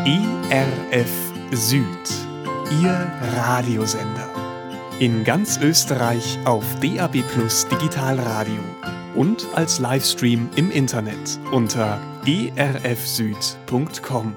ERF Süd, Ihr Radiosender. In ganz Österreich auf DAB+ Digitalradio und als Livestream im Internet unter erfsüd.com.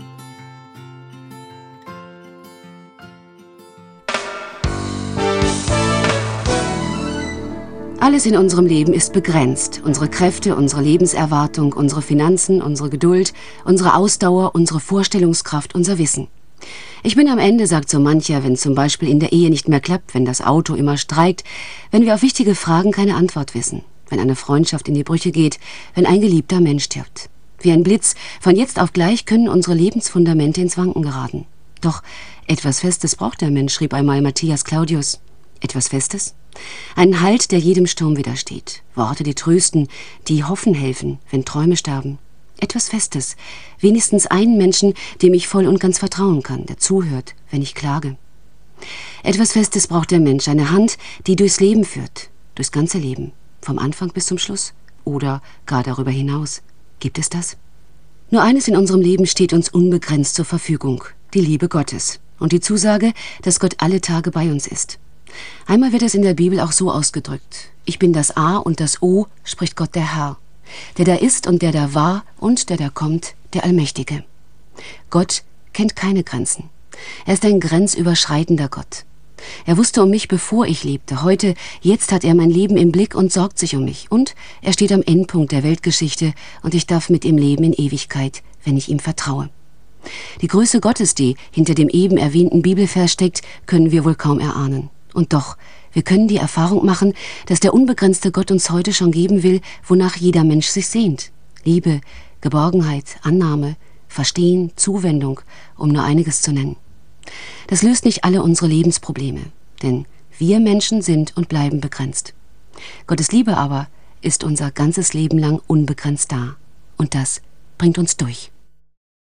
Alles in unserem Leben ist begrenzt. Unsere Kräfte, unsere Lebenserwartung, unsere Finanzen, unsere Geduld, unsere Ausdauer, unsere Vorstellungskraft, unser Wissen. Ich bin am Ende, sagt so mancher, wenn zum Beispiel in der Ehe nicht mehr klappt, wenn das Auto immer streikt, wenn wir auf wichtige Fragen keine Antwort wissen, wenn eine Freundschaft in die Brüche geht, wenn ein geliebter Mensch stirbt. Wie ein Blitz, von jetzt auf gleich können unsere Lebensfundamente ins Wanken geraten. Doch etwas Festes braucht der Mensch, schrieb einmal Matthias Claudius. Etwas Festes? Einen Halt, der jedem Sturm widersteht. Worte, die trösten, die hoffen helfen, wenn Träume sterben. Etwas Festes. Wenigstens einen Menschen, dem ich voll und ganz vertrauen kann, der zuhört, wenn ich klage. Etwas Festes braucht der Mensch. Eine Hand, die durchs Leben führt. Durchs ganze Leben. Vom Anfang bis zum Schluss. Oder gar darüber hinaus. Gibt es das? Nur eines in unserem Leben steht uns unbegrenzt zur Verfügung. Die Liebe Gottes. Und die Zusage, dass Gott alle Tage bei uns ist. Einmal wird es in der Bibel auch so ausgedrückt. Ich bin das A und das O, spricht Gott der Herr. Der da ist und der da war und der da kommt, der Allmächtige. Gott kennt keine Grenzen. Er ist ein grenzüberschreitender Gott. Er wusste um mich, bevor ich lebte. Heute, jetzt hat er mein Leben im Blick und sorgt sich um mich. Und er steht am Endpunkt der Weltgeschichte und ich darf mit ihm leben in Ewigkeit, wenn ich ihm vertraue. Die Größe Gottes, die hinter dem eben erwähnten Bibelvers steckt, können wir wohl kaum erahnen. Und doch, wir können die Erfahrung machen, dass der unbegrenzte Gott uns heute schon geben will, wonach jeder Mensch sich sehnt. Liebe, Geborgenheit, Annahme, Verstehen, Zuwendung, um nur einiges zu nennen. Das löst nicht alle unsere Lebensprobleme, denn wir Menschen sind und bleiben begrenzt. Gottes Liebe aber ist unser ganzes Leben lang unbegrenzt da. Und das bringt uns durch.